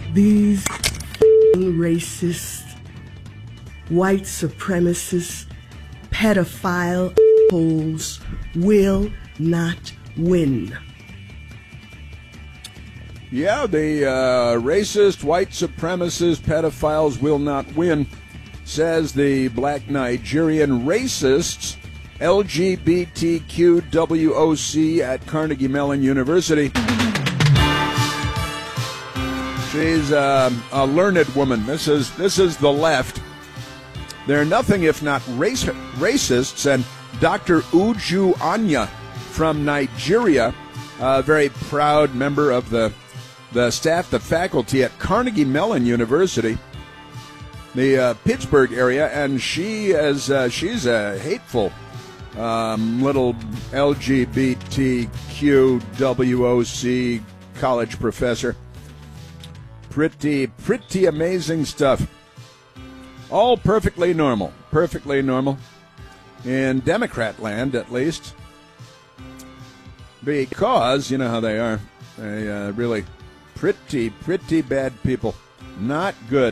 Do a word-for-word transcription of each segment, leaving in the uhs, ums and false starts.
These racist, white supremacist, pedophile holes will not win. Yeah, the uh, racist, white supremacist pedophiles will not win, says the black Nigerian racists, L G B T Q W O C at Carnegie Mellon University. She's uh, a learned woman. This is this is the left. They're nothing if not race, racists. And Doctor Uju Anya from Nigeria, a very proud member of the the staff, the faculty at Carnegie Mellon University, the uh, Pittsburgh area, and she is uh, she's a hateful um, little L G B T Q W O C college professor. Pretty, pretty amazing stuff. All perfectly normal, perfectly normal in Democrat land, at least, because you know how they are. They uh, really. Pretty, pretty bad people. Not good.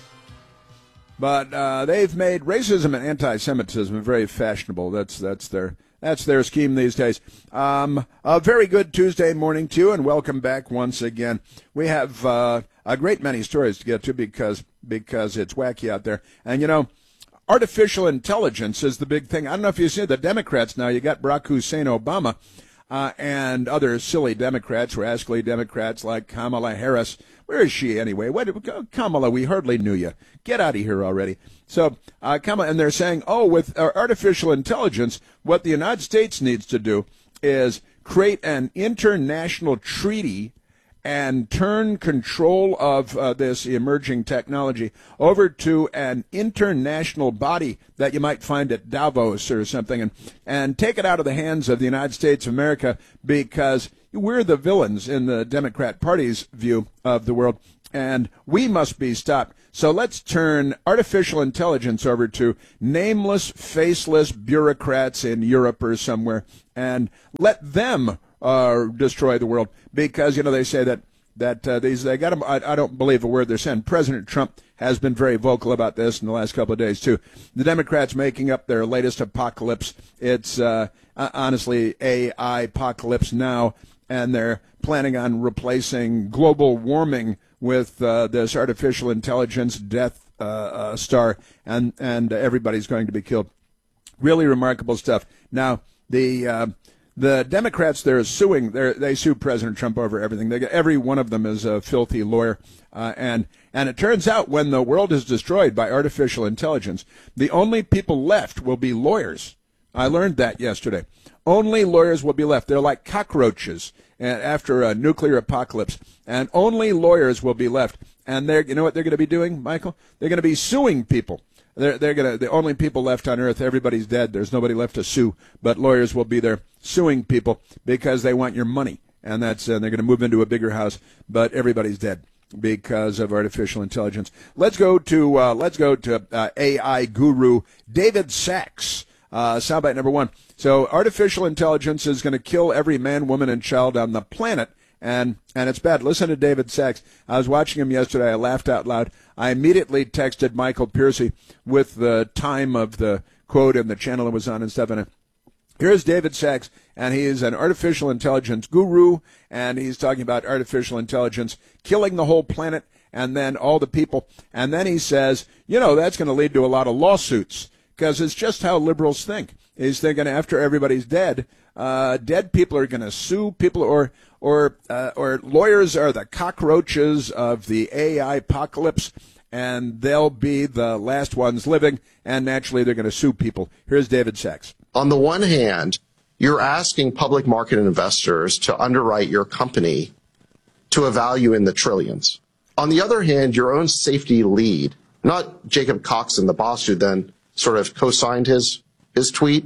But uh, they've made racism and anti-Semitism very fashionable. That's that's their that's their scheme these days. Um, a very good Tuesday morning to you, and welcome back once again. We have uh, a great many stories to get to because because it's wacky out there. And you know, artificial intelligence is the big thing. I don't know if you see the Democrats now. You got Barack Hussein Obama. Uh, and other silly Democrats, rascally Democrats like Kamala Harris. Where is she anyway? What, Kamala, we hardly knew you. Get out of here already. So, uh, Kamala, and they're saying, oh, with uh, artificial intelligence, what the United States needs to do is create an international treaty and turn control of uh, this emerging technology over to an international body that you might find at Davos or something, and, and take it out of the hands of the United States of America, because we're the villains in the Democrat Party's view of the world, and we must be stopped. So let's turn artificial intelligence over to nameless, faceless bureaucrats in Europe or somewhere, and let them uh, destroy the world, because, you know, they say that that uh, these they got them. I, I don't believe a word they're saying. President Trump has been very vocal about this in the last couple of days too. The Democrats making up their latest apocalypse. It's uh, honestly A I apocalypse now, and they're planning on replacing global warming with uh, this artificial intelligence death uh, uh, star, and and everybody's going to be killed. Really remarkable stuff. Now the. Uh, The Democrats, they're suing, they're, they sue President Trump over everything. They, every one of them is a filthy lawyer. Uh, and, and it turns out when the world is destroyed by artificial intelligence, the only people left will be lawyers. I learned that yesterday. Only lawyers will be left. They're like cockroaches after a nuclear apocalypse. And only lawyers will be left. And they're, you know what they're going to be doing, Michael? They're going to be suing people. They're, they're gonna, the only people left on earth, everybody's dead. There's nobody left to sue, but lawyers will be there suing people because they want your money. And that's, and they're going to move into a bigger house, but everybody's dead because of artificial intelligence. Let's go to, uh, let's go to, uh, A I guru David Sachs, uh, soundbite number one. So artificial intelligence is going to kill every man, woman, and child on the planet. And and it's bad. Listen to David Sachs. I was watching him yesterday. I laughed out loud. I immediately texted Michael Piercy with the time of the quote and the channel it was on and stuff. And here's David Sachs, and he is an artificial intelligence guru, and he's talking about artificial intelligence killing the whole planet and then all the people. And then he says, you know, that's going to lead to a lot of lawsuits, because it's just how liberals think. He's thinking after everybody's dead, uh, dead people are going to sue people, or or uh, or lawyers are the cockroaches of the A I apocalypse, and they'll be the last ones living, and naturally they're going to sue people. Here's David Sachs. On the one hand, you're asking public market investors to underwrite your company to a value in the trillions. On the other hand, your own safety lead, not Jacob Coxon, the boss who then sort of co-signed his his tweet,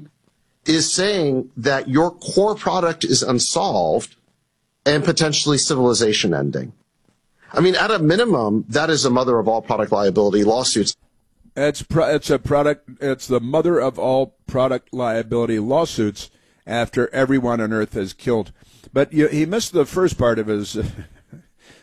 is saying that your core product is unsolved and potentially civilization ending. I mean, at a minimum, that is a mother of all product liability lawsuits. It's pro- it's a product. It's the mother of all product liability lawsuits after everyone on Earth is killed. But you, he missed the first part of his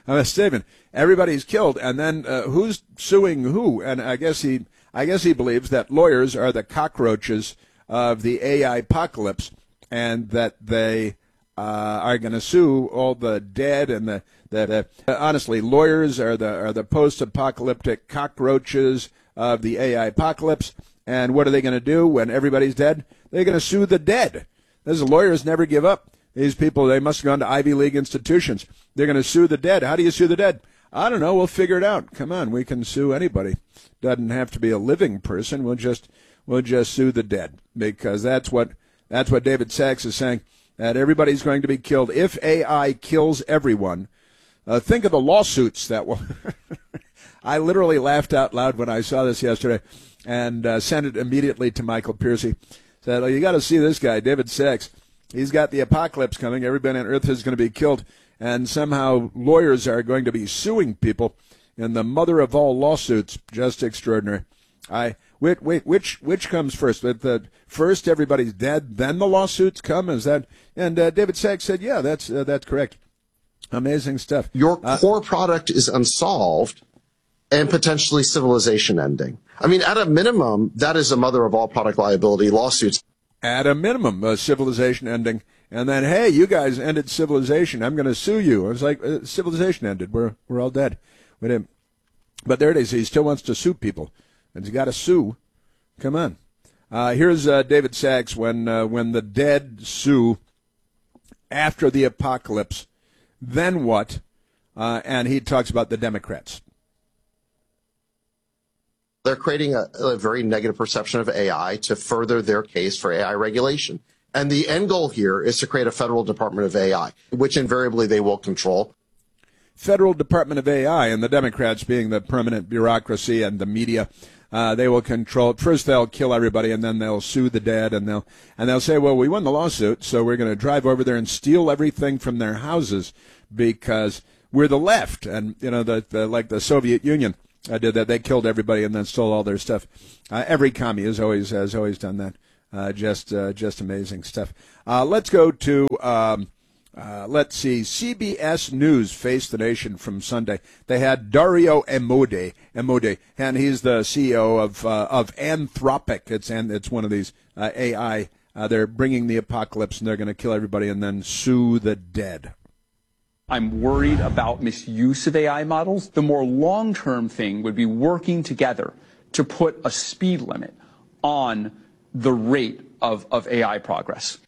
a statement. Everybody's killed, and then uh, who's suing who? And I guess he, I guess he believes that lawyers are the cockroaches of the A I apocalypse, and that they uh, are going to sue all the dead and the. the uh, honestly, lawyers are the are the post-apocalyptic cockroaches of the A I apocalypse. And what are they going to do when everybody's dead? They're going to sue the dead. Those lawyers never give up. These people, they must have gone to Ivy League institutions. They're going to sue the dead. How do you sue the dead? I don't know. We'll figure it out. Come on, we can sue anybody. Doesn't have to be a living person. We'll just we'll just sue the dead, because that's what that's what David Sacks is saying. That everybody's going to be killed if A I kills everyone. Uh, think of the lawsuits that will. I literally laughed out loud when I saw this yesterday, and uh, sent it immediately to Michael Piercy. Said, oh, you got to see this guy, David Sacks. He's got the apocalypse coming. Everybody on Earth is going to be killed, and somehow lawyers are going to be suing people in the mother of all lawsuits. Just extraordinary. I wait, wait, which which comes first? But the first everybody's dead, then the lawsuits come. Is that? And uh, David Sacks said, yeah, that's uh, that's correct. Amazing stuff. Your uh, core product is unsolved and potentially civilization ending. I mean, at a minimum, that is a mother of all product liability lawsuits. At a minimum, uh, civilization ending. And then, hey, you guys ended civilization. I'm going to sue you. I was like, uh, civilization ended. We're we're all dead. With him. But there it is. He still wants to sue people. And he's got to sue. Come on. Uh, here's uh, David Sacks when uh, when the dead sue after the apocalypse. Then what? Uh, and he talks about the Democrats. They're creating a, a very negative perception of A I to further their case for A I regulation. And the end goal here is to create a federal Department of A I, which invariably they will control. Federal Department of A I, and the Democrats being the permanent bureaucracy and the media, uh, they will control it. First they'll kill everybody, and then they'll sue the dead, and they'll and they'll say, well, we won the lawsuit, so we're going to drive over there and steal everything from their houses because we're the left. And, you know, the, the like the Soviet Union uh, did that. They killed everybody and then stole all their stuff. Uh, every commie has always, has always done that. Uh, just uh, just amazing stuff. Uh, let's go to... Um, Uh, let's see, C B S News faced the nation from Sunday. They had Dario Amodei, Amodei, and he's the C E O of uh, of Anthropic. It's and it's one of these uh, A I. Uh, they're bringing the apocalypse, and they're going to kill everybody and then sue the dead. I'm worried about misuse of A I models. The more long-term thing would be working together to put a speed limit on the rate of, of A I progress.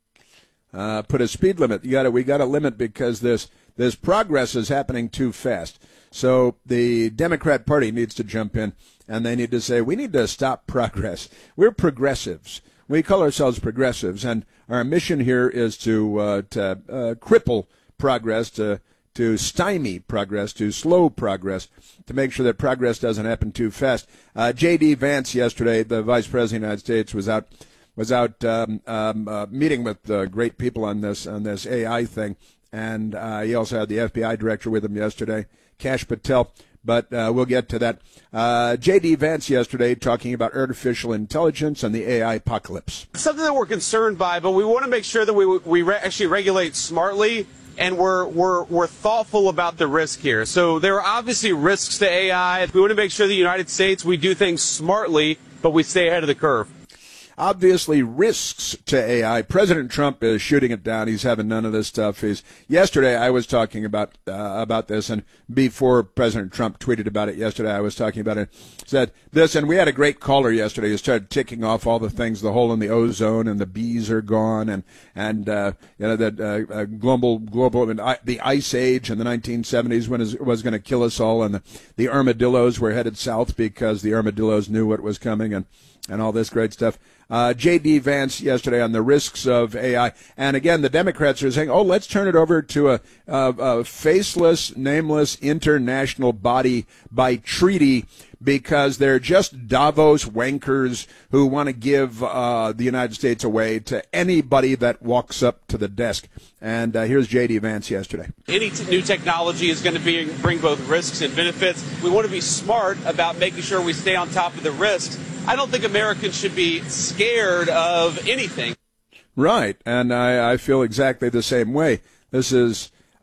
Uh, put a speed limit. You got to. We got to limit because this this progress is happening too fast. So the Democrat Party needs to jump in, and they need to say we need to stop progress. We're progressives. We call ourselves progressives, and our mission here is to uh, to uh, cripple progress, to to stymie progress, to slow progress, to make sure that progress doesn't happen too fast. Uh, J D Vance yesterday, the Vice President of the United States, was out. was out um, um, uh, meeting with uh, great people on this on this A I thing, and uh, he also had the F B I director with him yesterday, Kash Patel, but uh, we'll get to that. Uh, J D Vance yesterday talking about artificial intelligence and the A I apocalypse. Something that we're concerned by, but we want to make sure that we we re- actually regulate smartly, and we're, we're, we're thoughtful about the risk here. So there are obviously risks to A I. We want to make sure the United States, we do things smartly, but we stay ahead of the curve. Obviously, risks to A I. President Trump is shooting it down. He's having none of this stuff. He's yesterday. I was talking about uh, about this, and before President Trump tweeted about it yesterday, I was talking about it. Said this, and we had a great caller yesterday who started ticking off all the things: the hole in the ozone, and the bees are gone, and and uh, you know that uh, uh, global global the ice age in the nineteen seventies when it was going to kill us all, and the, the armadillos were headed south because the armadillos knew what was coming, and and all this great stuff. Uh, J D Vance yesterday on the risks of A I. And again, the Democrats are saying, oh, let's turn it over to a, a, a faceless, nameless international body by treaty because they're just Davos wankers who want to give uh, the United States away to anybody that walks up to the desk. And uh, here's J D Vance yesterday. Any t- new technology is going to be, bring both risks and benefits. We want to be smart about making sure we stay on top of the risks. I don't think Americans should be scared of anything. Right, and I, I feel exactly the same way. This is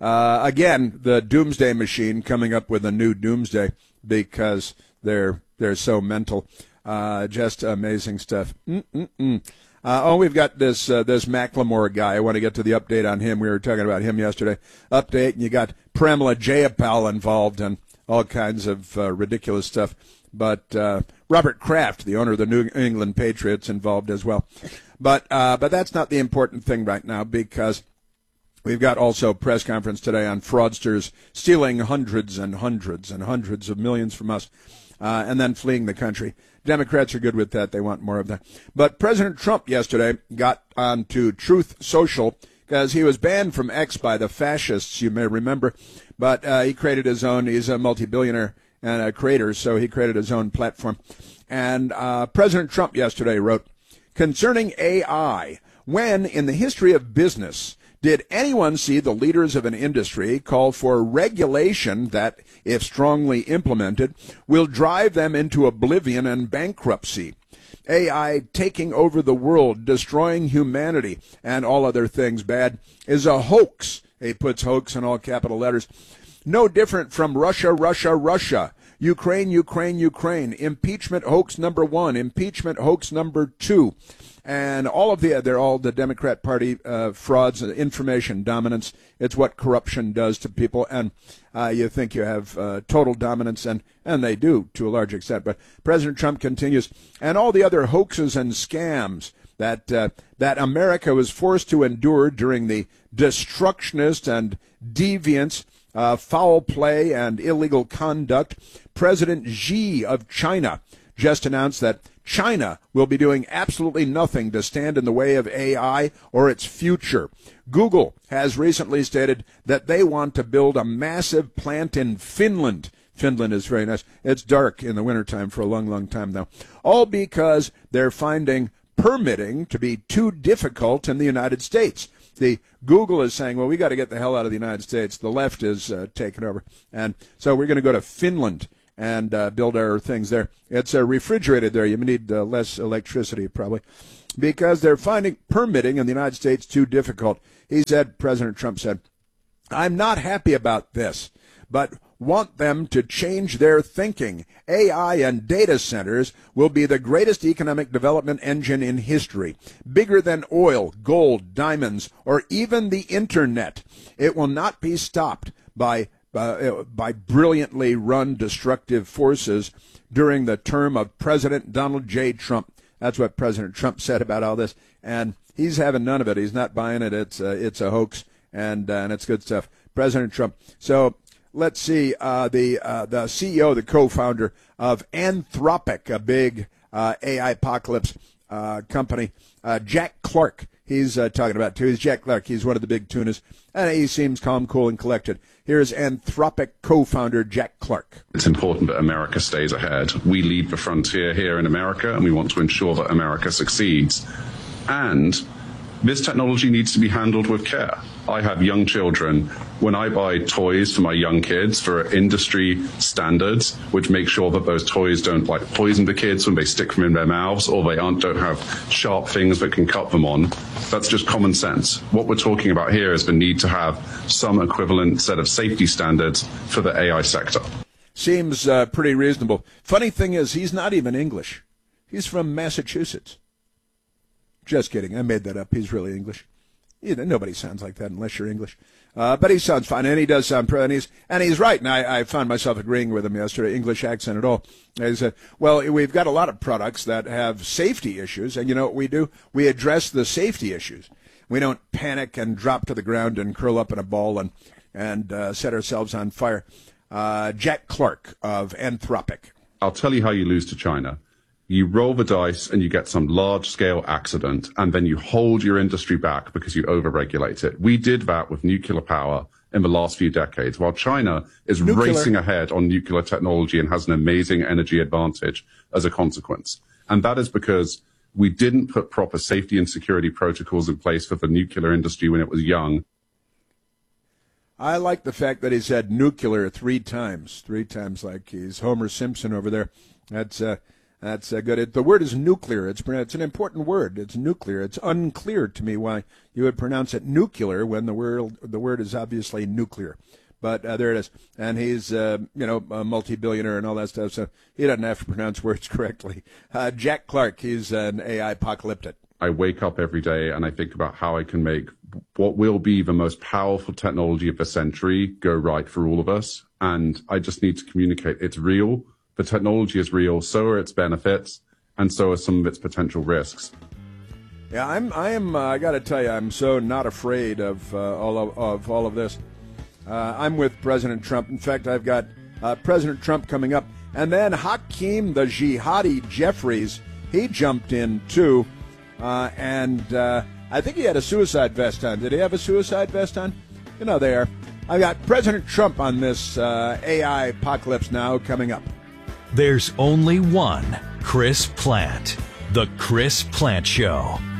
Uh, again, the doomsday machine coming up with a new doomsday because they're they're so mental. Uh, just amazing stuff. Mm-mm-mm. Uh, oh, we've got this uh, this Macklemore guy. I want to get to the update on him. We were talking about him yesterday. Update, and you got Pramila Jayapal involved and all kinds of uh, ridiculous stuff. But uh, Robert Kraft, the owner of the New England Patriots, involved as well. But uh, but that's not the important thing right now, because we've got also a press conference today on fraudsters stealing hundreds and hundreds and hundreds of millions from us uh, and then fleeing the country. Democrats are good with that. They want more of that. But President Trump yesterday got onto Truth Social because he was banned from X by the fascists, you may remember. But uh, he created his own. He's a multi-billionaire and a creator, so he created his own platform. And uh, President Trump yesterday wrote, concerning A I, when in the history of business did anyone see the leaders of an industry call for regulation that, if strongly implemented, will drive them into oblivion and bankruptcy? A I taking over the world, destroying humanity, and all other things bad, is a hoax. He puts hoax in all capital letters. No different from Russia, Russia, Russia. Ukraine, Ukraine, Ukraine. Impeachment hoax number one. Impeachment hoax number two. And all of the, they're all the Democrat Party uh, frauds, information dominance. It's what corruption does to people. And uh, you think you have uh, total dominance, and, and they do to a large extent. But President Trump continues. And all the other hoaxes and scams that uh, that America was forced to endure during the destructionist and deviance, uh, foul play, and illegal conduct. President Xi of China just announced that China will be doing absolutely nothing to stand in the way of A I or its future. Google has recently stated that they want to build a massive plant in Finland. Finland is very nice. It's dark in the wintertime for a long, long time now. All because they're finding permitting to be too difficult in the United States. The Google is saying, well, we got to get the hell out of the United States. The left is uh, taking over. And so we're going to go to Finland and uh, build our things there. It's uh, refrigerated there. You need uh, less electricity, probably, because they're finding permitting in the United States too difficult. He said, President Trump said, I'm not happy about this, but want them to change their thinking. A I and data centers will be the greatest economic development engine in history, bigger than oil, gold, diamonds, or even the Internet. It will not be stopped by Uh, by brilliantly run destructive forces during the term of President Donald J. Trump. That's what President Trump said about all this, and he's having none of it. He's not buying it. It's uh, it's a hoax, and uh, and it's good stuff. President Trump. So let's see. Uh, the uh, the C E O, the co-founder of Anthropic, a big uh, A I apocalypse uh, company, uh, Jack Clark. He's uh, talking about too. He's Jack Clark. He's one of the big tunas, and he seems calm, cool, and collected. Here's Anthropic co-founder Jack Clark. It's important that America stays ahead. We lead the frontier here in America, and we want to ensure that America succeeds. And this technology needs to be handled with care. I have young children. When I buy toys for my young kids for industry standards, which make sure that those toys don't like poison the kids when they stick them in their mouths, or they aren't, don't have sharp things that can cut them on, that's just common sense. What we're talking about here is the need to have some equivalent set of safety standards for the A I sector. Seems uh, pretty reasonable. Funny thing is, he's not even English. He's from Massachusetts. Just kidding. I made that up. He's really English. You know, nobody sounds like that unless you're English. Uh, but he sounds fine, and he does sound pro, and he's, and he's right. And I, I found myself agreeing with him yesterday, English accent at all. He said, well, we've got a lot of products that have safety issues, and you know what we do? We address the safety issues. We don't panic and drop to the ground and curl up in a ball and, and uh, set ourselves on fire. Uh, Jack Clark of Anthropic. I'll tell you how you lose to China. You roll the dice and you get some large-scale accident, and then you hold your industry back because you overregulate it. We did that with nuclear power in the last few decades, while China is nuclear. racing ahead on nuclear technology and has an amazing energy advantage as a consequence. And that is because we didn't put proper safety and security protocols in place for the nuclear industry when it was young. I like the fact that he said nuclear three times, three times like he's Homer Simpson over there. That's uh, That's uh, good. It, the word is nuclear. It's it's an important word. It's nuclear. It's unclear to me why you would pronounce it nuclear when the word the word is obviously nuclear. But uh, there it is. And he's, uh, you know, a multi-billionaire and all that stuff, so he doesn't have to pronounce words correctly. Uh, Jack Clark, he's an A I apocalyptic. I wake up every day and I think about how I can make what will be the most powerful technology of the century go right for all of us. And I just need to communicate it's real. The technology is real. So are its benefits. And so are some of its potential risks. Yeah, I'm, I am, uh, I got to tell you, I'm so not afraid of, uh, all, of, of all of this. Uh, I'm with President Trump. In fact, I've got uh, President Trump coming up. And then Hakeem the Jihadi Jeffries, he jumped in too. Uh, and uh, I think he had a suicide vest on. Did he have a suicide vest on? You know, there. I've got President Trump on this uh, A I apocalypse now coming up. There's only one Chris Plante. The Chris Plante Show.